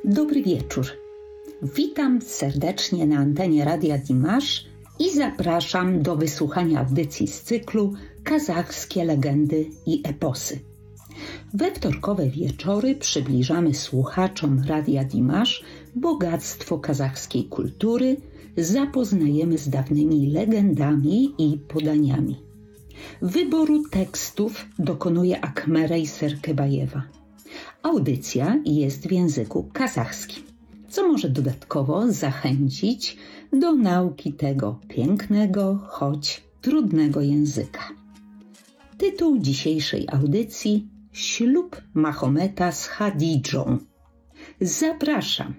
Dobry wieczór. Witam serdecznie na antenie Radia Dimash i zapraszam do wysłuchania audycji z cyklu Kazachskie legendy i eposy. We wtorkowe wieczory przybliżamy słuchaczom Radia Dimash bogactwo kazachskiej kultury, zapoznajemy z dawnymi legendami i podaniami. Wyboru tekstów dokonuje Akmerej Serkebajewa. Audycja jest w języku kazachskim, co może dodatkowo zachęcić do nauki tego pięknego, choć trudnego języka. Tytuł dzisiejszej audycji: Ślub Mahometa z Hadidżą. Zapraszam.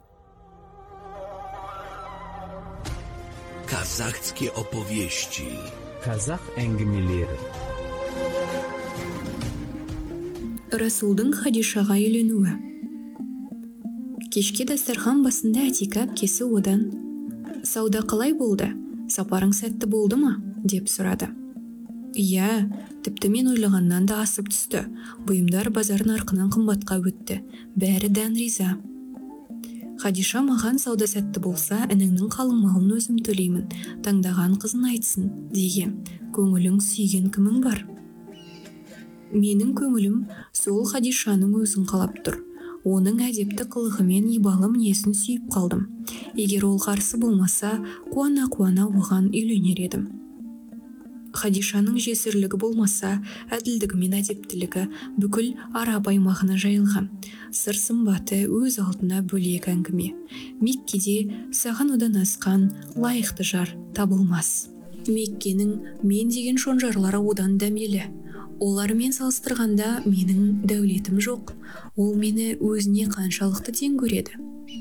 Kazachskie opowieści. Kazakh әңгімелері. Расулдың Хадишаға үйленуі. Кешке дастархан басында Атика әпкесі одан: «Сауда қалай болды? Сапарың сәтті болды ма?» деп сұрады. «Иә, тіпті мен ойлағаннан да асып түсті. Бұйымдар базар нарқынан қымбатқа өтті. Бәрі дән риза». «Хадиша, маған сауда сәтті болса, ініңнің қалың малын өзім төлеймін. Таңдаған қызын айтсын» деген. «Көңілің сүйген кімің бар?» «Менің көңілім сол Хадишаның өзін қалап тұр. Оның әдепті қылығы мен ибалы мінезін сүйіп қалдым. Егер ол қарсы болмаса, қуана-қуана оған үйленер едім. Хадишаның жесірлігі болмаса, әділдігі мен әдептілігі бүкіл араб аймағына жайылған. Сыр сымбаты өз алдына бөлек әңгіме. Меккеде саған одан асқан лайықты жар табылмас. Меккенің мен деген шонжарлары одан дәмелі. Олармен салыстырғанда менің дәулетім жоқ. Ол мені өзіне қаншалықты тең көреді.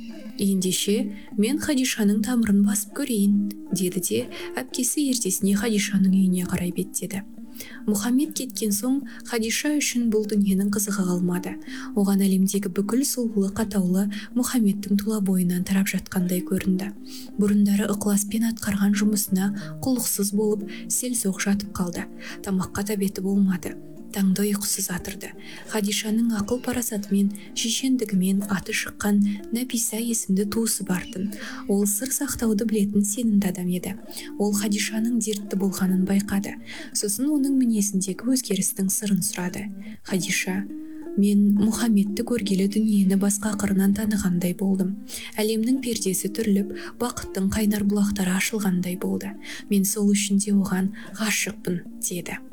Ендеше мен Хадишаның тамырын басып көрейін» деді де әпкесі ертесіне Хадишаның үйіне қарай беттеді. Мұхаммед кеткен соң Хадиша үшін бұл дүниенің қызығы қалмады. Оған әлемдегі бүкіл сұлулық атаулы Мұхаммедтің тұла бойынан тарап жатқандай көрінді. Бұрындары ықыласпен атқарған жұмысына құлықсыз болып селсоқ жатып қалды. Тамаққа тәбеті болмады. Таңда ұйқысыз атырды. Хадишаның ақыл парасатымен, шешендігімен аты шыққан Нәписа есімді туысы бартын. Ол сыр сақтауды білетін сенімді адам еді. Ол Хадишаның дертті болғанын байқады. Сосын оның мінезіндегі өзгерістің сырын сұрады. «Хадиша, мен Мұхаммедті көргелі дүниені басқа қырынан танығандай болдым. Әлемнің пердесі түріліп, бақыттың қайнар бұлақтары ашылғандай болды. Мен сол үшін де оған ғашықпын» деді.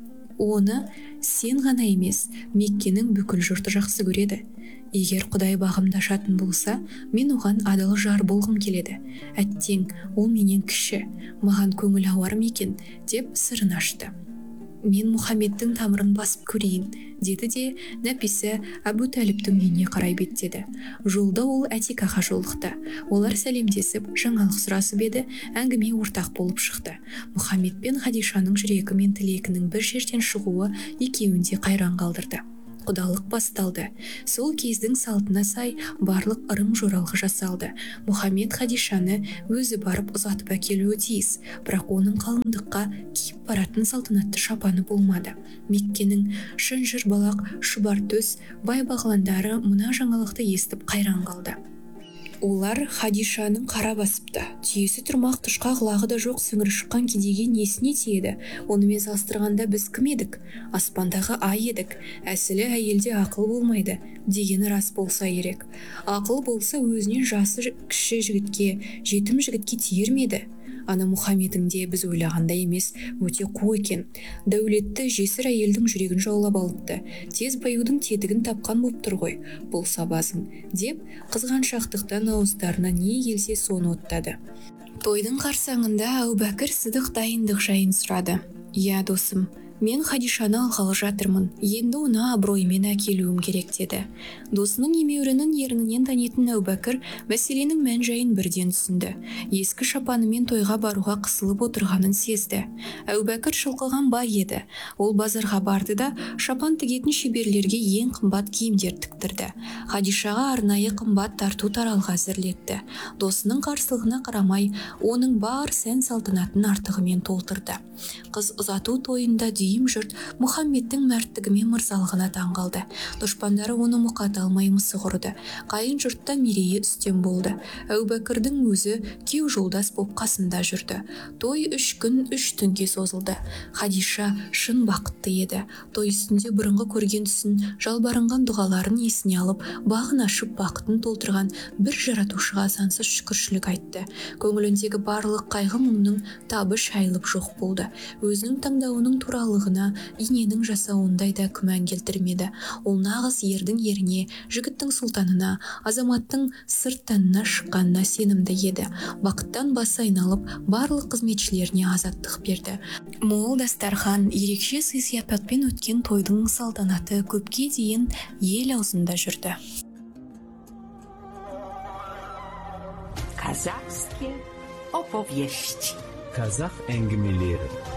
«Оны сен ғана емес, Меккенің бүкіл жұрты жақсы көреді. Егер Құдай бағымдашатын болса, мен оған адал жар болғым келеді. Әттең, ол менен кіші, маған көңіл ауар екен» деп сырын ашты. «Мен Мұхаммедтің тамырын басып көрейін» деді де Нәписа Әбу Тәліптің үйіне қарай беттеді. Жолда ол Атикаға жолықты. Олар сәлемдесіп, жаңалық сұрасып еді, әңгіме ортақ болып шықты. Мұхаммед пен Хадишаның жүрегі мен тілегінің бір жерден шығуы екеуін де қайран қалдырды. Құдалық басталды. Сол кездің салтына сай барлық ырым жоралғы жасалды. Мұхаммед Хадишаны өзі барып ұзатып әкелуі тиіс, бірақ оның қалыңдыққа киіп баратын салтанатты шапаны болмады. Меккенің шынжыр балақ, шұбар төс бай бағландары мұна жаңалықты естіп қайран қалды. Олар Хадишаның қара басыпты. Түйесі тұрмақ, тұшқа құлағы да жоқ сіңірі шыққан кедейге несіне тиеді? Онымен салыстырғанда біз кім едік? Аспандағы ай едік. Әсілі әйелде ақыл болмайды дегені рас болса керек. Ақыл болса өзінен жасы кіші жігітке, жетім жігітке тиер ме еді? Ана Мұхаммеддің де біз ойлағанда емес, өте қу екен. Дәулетті жесір әйелдің жүрегін жаулап алыпты. Тез баюдың тетігін тапқан боп тұр ғой, бұл сабазың деп қызғаншақтықтан ауыздарына не келсе соны оттады. Тойдың қарсаңында Әбубәкір Сыдық дайындық жайын сұрады. «Иә, досым, мен Хадишаны алғалы жатырмын. Енді оны абыроймен әкелуім керек» деді. Досының емеурінің ернінен танитын Әбубәкір мәселенің мән-жайын бірден түсінді. Ескі шапанымен тойға баруға қысылып отырғанын сезді. Әбубәкір шылқыған бай еді. Ол базарға барды да шапан тігетін шеберлерге ең қымбат киімдер тіктірді. Хадишаға арнайы қымбат тарту таралғы әзірлетті. Досының қарсылығына қарамай, оның бар сән салтанатын артығымен толтырды. Қыз ұзату тойында дүйім Кейім жұрт Мұхаммедтің мәрттігі мен мырзалығына таңғалды. Дұшпандары оны мұқата алмай мысық ұрды. Қайын жұртта мерейі үстем болды. Әубәкірдің өзі кеу жолдас боп қасында жүрді. Той 3 күн 3 түнге созылды. Хадиша шын бақытты еді. Той үстінде бұрынғы көрген түсін, жалбарынған дұғаларын есіне алып, бағын ашып бақытын толтырған бір жаратушыға сансыз шүкіршілік айтты. Көңіліндегі барлық қайғы мұңның табы шайылып жоқ болды. Өзінің таңдауының туралығына иненің жасауындай да күмән келтірмеді. Ол нағыз ердің еріне, жігіттің сұлтанына, азаматтың сырттанына шыққанына сенімді еді. Бақыттан басы айналып, барлық қызметшілеріне азаттық берді. Мол дастархан, ерекше сый-сияпатпен өткен тойдың салтанаты көпке дейін ел аузында жүрді. Казахские opowieści. Kazakh әңгімелері.